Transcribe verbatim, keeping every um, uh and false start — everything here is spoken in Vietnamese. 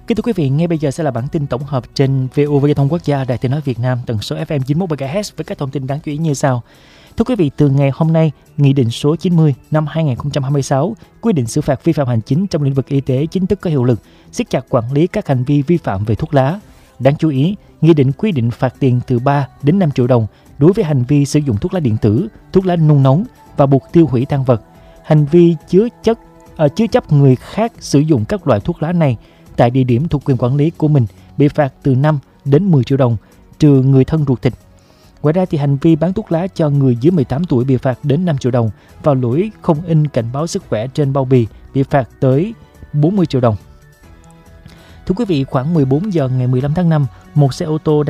Kính thưa quý vị, ngay bây giờ sẽ là bản tin tổng hợp trên vê o vê Giao thông Quốc gia, Đài Tiếng nói Việt Nam, tần số ép em chín mươi mốt mê ga héc với các thông tin đáng chú ý như sau. Thưa quý vị, từ ngày hôm nay, Nghị định số chín mươi năm hai không hai sáu quy định xử phạt vi phạm hành chính trong lĩnh vực y tế chính thức có hiệu lực, siết chặt quản lý các hành vi vi phạm về thuốc lá. Đáng chú ý, nghị định quy định phạt tiền từ ba đến năm triệu đồng đối với hành vi sử dụng thuốc lá điện tử, thuốc lá nung nóng và buộc tiêu hủy tang vật. Hành vi chứa chất uh, chứa chấp người khác sử dụng các loại thuốc lá này tại địa điểm thuộc quyền quản lý của mình bị phạt từ năm đến mười triệu đồng, trừ người thân ruột thịt. Ngoài ra thì hành vi bán thuốc lá cho người dưới mười tám tuổi bị phạt đến năm triệu đồng và lỗi không in cảnh báo sức khỏe trên bao bì bị phạt tới bốn mươi triệu đồng. Thưa quý vị, khoảng mười bốn giờ ngày mười lăm tháng năm, một xe ô tô